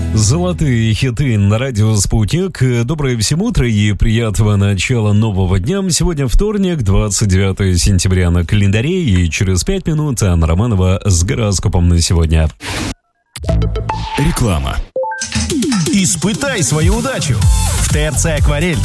Золотые хиты на радио «Спутник». Доброе всем утро и приятного начала нового дня. Сегодня вторник, 29 сентября на календаре, и через 5 минут Анна Романова с гороскопом на сегодня. Реклама. Испытай свою удачу. В ТРЦ «Акварель»